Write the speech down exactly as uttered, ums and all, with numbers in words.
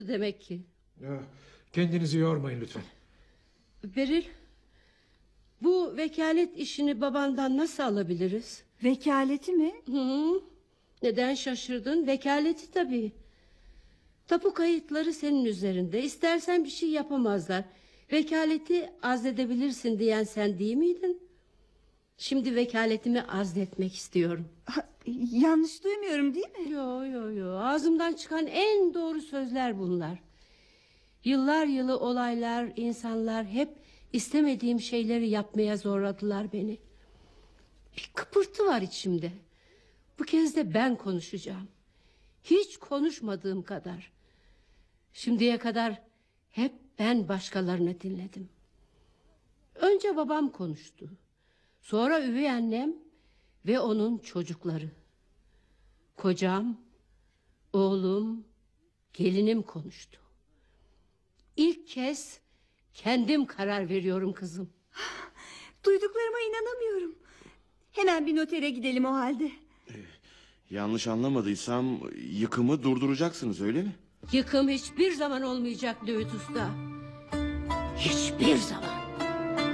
demek ki. Ya, kendinizi yormayın lütfen. Beril, bu vekalet işini babandan nasıl alabiliriz? Vekaleti mi? Hı, neden şaşırdın? Vekaleti tabii. Tapu kayıtları senin üzerinde. İstersen bir şey yapamazlar. Vekaleti azledebilirsin diyen sen değil miydin? Şimdi vekaletimi azletmek istiyorum. Ha, yanlış duymuyorum değil mi? Yo yo yo, ağzımdan çıkan en doğru sözler bunlar. Yıllar yılı olaylar, insanlar hep istemediğim şeyleri yapmaya zorladılar beni. Bir kıpırtı var içimde. Bu kez de ben konuşacağım. Hiç konuşmadığım kadar. Şimdiye kadar hep ben başkalarını dinledim. Önce babam konuştu. Sonra üvey annem ve onun çocukları. Kocam, oğlum, gelinim konuştu. İlk kez kendim karar veriyorum kızım. Duyduklarıma inanamıyorum. Hemen bir notere gidelim o halde. Ee, yanlış anlamadıysam yıkımı durduracaksınız, öyle mi? Yıkım hiçbir zaman olmayacak Lüğüt Usta. Hiçbir zaman.